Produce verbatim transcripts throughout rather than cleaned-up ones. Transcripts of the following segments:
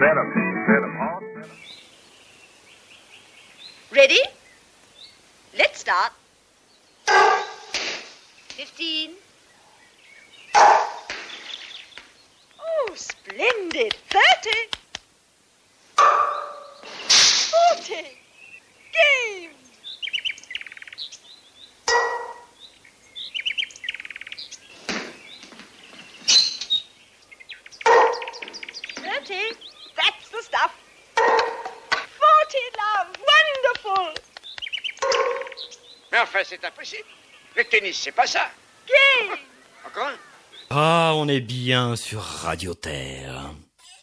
Ready? Let's start. Fifteen. Oh, splendid. Thirty. Forty. Game. Thirty. That's the stuff. Forty, love. Wonderful. Mais enfin, c'est impossible. Le tennis, c'est pas ça. Game. Encore un? Ah, on est bien sur Radio Terre.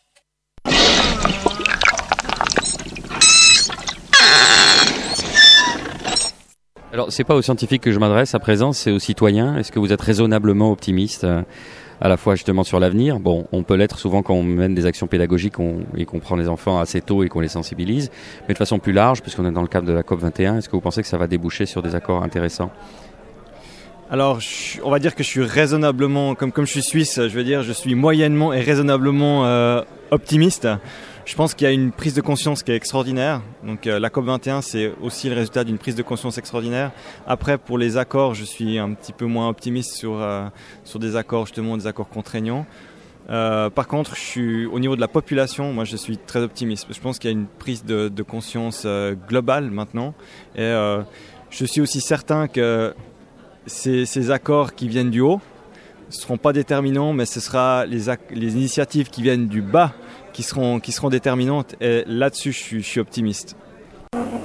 Alors, c'est pas aux scientifiques que je m'adresse à présent, c'est aux citoyens. Est-ce que vous êtes raisonnablement optimiste, euh, à la fois justement sur l'avenir? Bon, on peut l'être souvent quand on mène des actions pédagogiques on, et qu'on prend les enfants assez tôt et qu'on les sensibilise. Mais de façon plus large, puisqu'on est dans le cadre de la COP vingt et un, est-ce que vous pensez que ça va déboucher sur des accords intéressants? Alors, je, on va dire que je suis raisonnablement, comme, comme je suis suisse, je veux dire, je suis moyennement et raisonnablement euh, optimiste. Je pense qu'il y a une prise de conscience qui est extraordinaire. Donc euh, la COP vingt et un, c'est aussi le résultat d'une prise de conscience extraordinaire. Après, pour les accords, je suis un petit peu moins optimiste sur, euh, sur des accords, justement, des accords contraignants. Euh, par contre, je suis, au niveau de la population, moi je suis très optimiste. Je pense qu'il y a une prise de, de conscience euh, globale maintenant. Et euh, je suis aussi certain que ces, ces accords qui viennent du haut ne seront pas déterminants, mais ce sera les, ac- les initiatives qui viennent du bas qui seront, qui seront déterminantes. Et là-dessus, je suis, je suis optimiste.